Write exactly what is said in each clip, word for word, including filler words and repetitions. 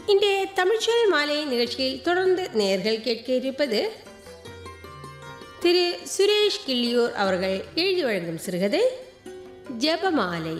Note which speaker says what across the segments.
Speaker 1: இன்றைய தமிழ்ச்சொல் மாலை நிகழ்ச்சியில் தொடர்ந்து நேயர்கள் கேட்க இருப்பது திரு சுரேஷ் கிள்ளியூர் அவர்கள் எழுதி வழங்கும் சிறுகதை ஜெபமாலை.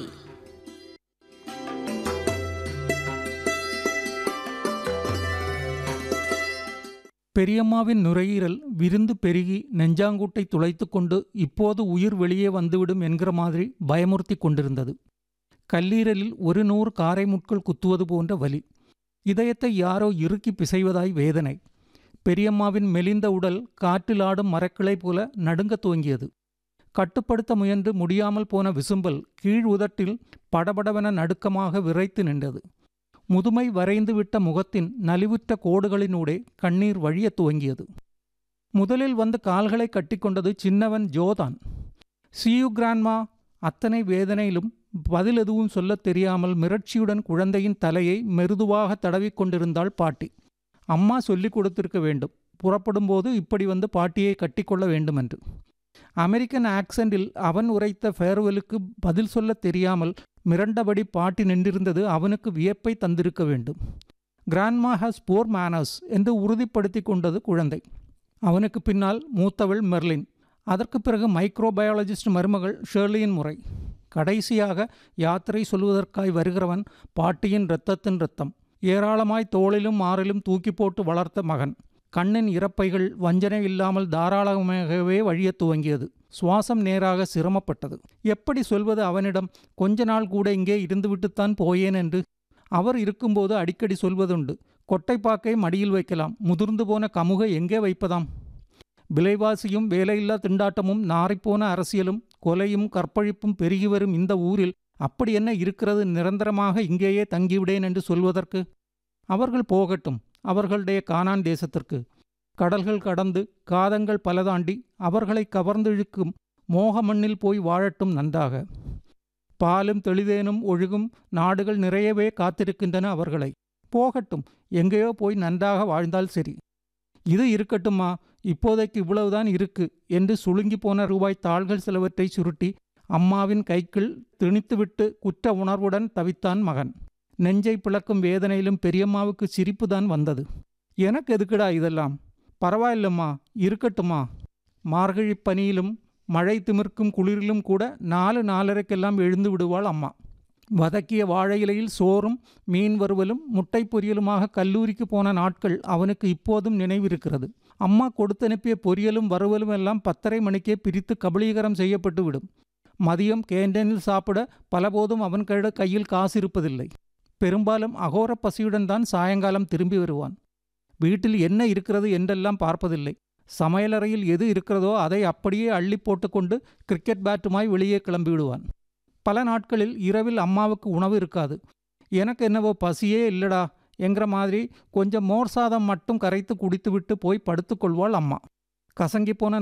Speaker 2: பெரியம்மாவின் நுரையீரல் விருந்து பெருகி நெஞ்சாங்கூட்டை துளைத்து கொண்டு இப்போது உயிர் வெளியே வந்துவிடும் என்கிற மாதிரி பயமுறுத்தி கொண்டிருந்தது. கல்லீரலில் ஒரு நூறு காரை முட்கள் குத்துவது போன்ற வலி. இதயத்தை யாரோ இறுக்கி பிசைவதாய் வேதனை. பெரியம்மாவின் மெலிந்த உடல் காற்றிலாடும் மரக்கிளை போல நடுங்கத் துவங்கியது. கட்டுப்படுத்த முயன்று முடியாமல் போன விசும்பல் கீழ் உதட்டில் படபடவென நடுக்கமாக விரைத்து நின்றது. முதுமை வரைந்துவிட்ட முகத்தின் நலிவுற்ற கோடுகளினூடே கண்ணீர் வழியத் துவங்கியது. முதலில் வந்து கால்களை கட்டிக்கொண்டது சின்னவன் ஜோதான். See you grandma. அத்தனை வேதனையிலும் பதில் எதுவும் சொல்லத் தெரியாமல் மிரட்சியுடன் குழந்தையின் தலையை மெருதுவாக தடவிக்கொண்டிருந்தாள் பாட்டி. அம்மா சொல்லிக் கொடுத்திருக்க வேண்டும், புறப்படும்போது இப்படி வந்து பாட்டியை கட்டிக்கொள்ள வேண்டுமென்று. அமெரிக்கன் ஆக்சண்டில் அவன் உரைத்த ஃபேர்வெலுக்கு பதில் சொல்லத் தெரியாமல் மிரண்டபடி பாட்டி நின்றிருந்தது அவனுக்கு வியப்பை தந்திருக்க வேண்டும். கிராண்ட்மா ஹாஸ் போர் மேனர்ஸ் என்று உறுதிப்படுத்தி கொண்டது குழந்தை. அவனுக்கு பின்னால் மூத்தவள் மெர்லின். அதற்கு பிறகு மைக்ரோபயாலஜிஸ்ட் மருமகள் ஷெர்லியின் முறை. கடைசியாக யாத்திரை சொல்வதற்காய் வருகிறவன் பாட்டியின் இரத்தத்தின் இரத்தம். ஏராளமாய் தோளிலும் மாறிலும் தூக்கி போட்டு வளர்த்த மகன். கண்ணின் இறப்பைகள் வஞ்சனை இல்லாமல் தாராளமாகவே வழியத் துவங்கியது. சுவாசம் நேராக சிரமப்பட்டது. எப்படி சொல்வது அவனிடம்? கொஞ்ச நாள் கூட இங்கே இருந்துவிட்டுத்தான் போயேன் என்று. அவர் இருக்கும்போது அடிக்கடி சொல்வதுண்டு, கொட்டைப்பாக்கை மடியில் வைக்கலாம், முதிர்ந்து போன கமுகை எங்கே வைப்பதாம்? விலைவாசியும் வேலையில்லா திண்டாட்டமும் நாறிப்போன அரசியலும் கொலையும் கற்பழிப்பும் பெருகி வரும் இந்த ஊரில் அப்படி என்ன இருக்கிறது நிரந்தரமாக இங்கேயே தங்கிவிடேன் என்று சொல்வதற்கு? அவர்கள் போகட்டும் அவர்களுடைய கானான் தேசத்திற்கு. கடல்கள் கடந்து காதங்கள் பல தாண்டி அவர்களை கவர்ந்திழுக்கும் மோக மண்ணில் போய் வாழட்டும் நன்றாக. பாலும் தெளிதேனும் ஒழுகும் நாடுகள் நிறையவே காத்திருக்கின்றன அவர்களை. போகட்டும், எங்கேயோ போய் நன்றாக வாழ்ந்தால் சரி. இது இருக்கட்டுமா, இப்போதைக்கு இவ்வளவுதான் இருக்கு என்று சுளுங்கி போன ரூபாய் தாள்கள் சிலவற்றை சுருட்டி அம்மாவின் கைக்குள் திணித்துவிட்டு குற்ற உணர்வுடன் தவித்தான் மகன். நெஞ்சை பிளக்கும் வேதனையிலும் பெரியம்மாவுக்கு சிரிப்புதான் வந்தது. எனக்கு எதுக்குடா இதெல்லாம்? பரவாயில்லம்மா, இருக்கட்டுமா. மார்கழி பனியிலும் மழை திமிர்க்கும் குளிரிலும் கூட நாலு நாலரைக்கெல்லாம் எழுந்து விடுவாள் அம்மா. வதக்கிய வாழை இலையில் சோறும் மீன் வறுவலும் முட்டை பொரியலுமாக கல்லூரிக்கு போன நாட்கள் அவனுக்கு இப்போதும் நினைவிருக்கிறது. அம்மா கொடுத்தனுப்பிய பொரியலும் வறுவலும் எல்லாம் பத்தரை மணிக்கே பிரித்து கபளீகரம் செய்யப்பட்டு விடும். மதியம் கேண்டீனில் சாப்பிட பலபோதும் அவன் கையில் காசு இருப்பதில்லை. பெரும்பாலும் அகோர பசியுடன் தான் சாயங்காலம் திரும்பி வருவான். வீட்டில் என்ன இருக்கிறது என்றெல்லாம் பார்ப்பதில்லை. சமையலறையில் எது இருக்கிறதோ அதை அப்படியே அள்ளி போட்டுக்கொண்டு கிரிக்கெட் பேட்டுமாய் வெளியே கிளம்பிவிடுவான். பல நாட்களில் இரவில் அம்மாவுக்கு உணவு இருக்காது. எனக்கு என்னவோ பசியே இல்லடா என்கிற மாதிரி கொஞ்சம் மோர் சாதம் மட்டும் கரைத்து குடித்துவிட்டு போய் படுத்துக்கொள்வாள் அம்மா. கசங்கி போன